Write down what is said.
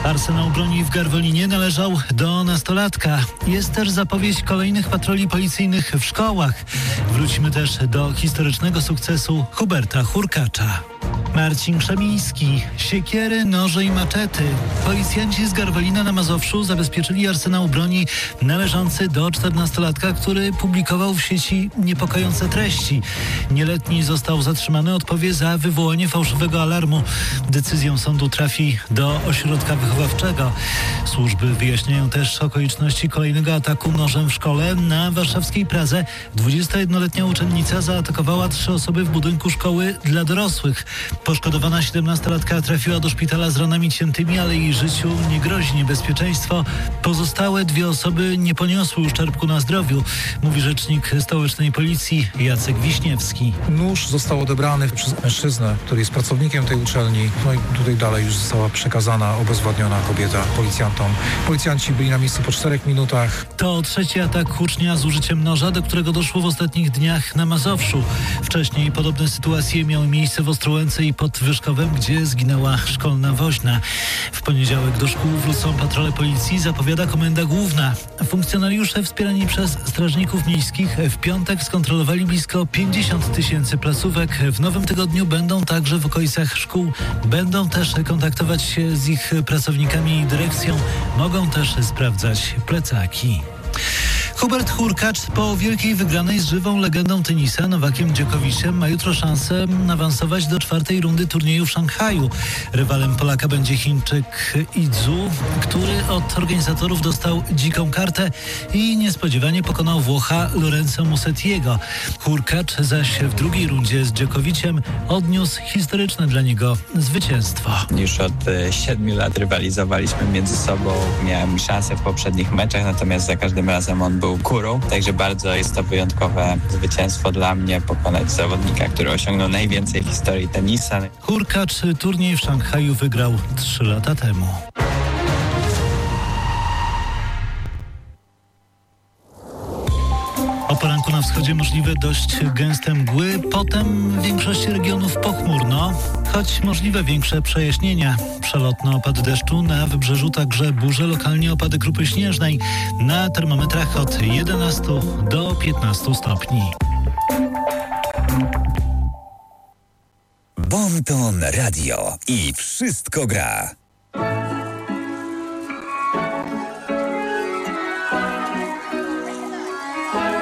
Arsenał broni w Garwolinie należał do nastolatka. Jest też zapowiedź kolejnych patroli policyjnych w szkołach. Wrócimy też do historycznego sukcesu Huberta Hurkacza. Marcin Krzemiński. Siekiery, noże i maczety. Policjanci z Garwolina na Mazowszu zabezpieczyli arsenał broni należący do 14-latka, który publikował w sieci niepokojące treści. Nieletni został zatrzymany, odpowie za wywołanie fałszywego alarmu. Decyzją sądu trafi do ośrodka wychowawczego. Służby wyjaśniają też okoliczności kolejnego ataku nożem w szkole. Na warszawskiej Pradze 21-letnia uczennica zaatakowała 3 osoby w budynku szkoły dla dorosłych. Poszkodowana 17-latka trafiła do szpitala z ranami ciętymi, ale jej życiu nie grozi niebezpieczeństwo. Pozostałe 2 osoby nie poniosły uszczerbku na zdrowiu, mówi rzecznik stołecznej policji Jacek Wiśniewski. Nóż został odebrany przez mężczyznę, który jest pracownikiem tej uczelni. No i tutaj dalej już została przekazana obezwładniona kobieta policjantom. Policjanci byli na miejscu po 4 minutach. To 3. atak ucznia z użyciem noża, do którego doszło w ostatnich dniach na Mazowszu. Wcześniej podobne sytuacje miały miejsce w Ostrołęce i pod Wyszkowem, gdzie zginęła szkolna woźna. W poniedziałek do szkół wrócą patrole policji, zapowiada Komenda Główna. Funkcjonariusze wspierani przez strażników miejskich w piątek skontrolowali blisko 50 000 placówek. W nowym tygodniu będą także w okolicach szkół. Będą też kontaktować się z ich pracownikami i dyrekcją. Mogą też sprawdzać plecaki. Hubert Hurkacz po wielkiej wygranej z żywą legendą tenisa Nowakiem Dżokowiciem ma jutro szansę awansować do 4. rundy turnieju w Szanghaju. Rywalem Polaka będzie Chińczyk Idzu, który od organizatorów dostał dziką kartę i niespodziewanie pokonał Włocha Lorenzo Musettiego. Hurkacz zaś w 2. rundzie z Dżokowiciem odniósł historyczne dla niego zwycięstwo. Już od 7 lat rywalizowaliśmy między sobą. Miałem szansę w poprzednich meczach, natomiast za każdym razem on był górą, także bardzo jest to wyjątkowe zwycięstwo dla mnie, pokonać zawodnika, który osiągnął najwięcej w historii tenisa. Hurkacz turniej w Szanghaju wygrał 3 lata temu. O poranku na wschodzie możliwe dość gęste mgły, potem w większości regionów pochmurno, choć możliwe większe przejaśnienia. Przelotne opady deszczu, na wybrzeżu także burze, lokalnie opady grupy śnieżnej. Na termometrach od 11 do 15 stopni. Bon Ton Radio i wszystko gra.